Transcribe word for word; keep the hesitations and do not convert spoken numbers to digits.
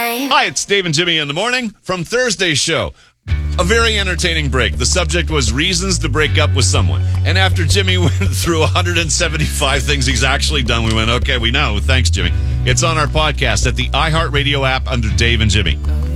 time. Hi, it's Dave and Jimmy in the morning from Thursday's show. A very entertaining break. The subject was reasons to break up with someone. And after Jimmy went through one hundred seventy-five things he's actually done, we went, okay, we know. Thanks, Jimmy. It's on our podcast at the iHeartRadio app under Dave and Jimmy.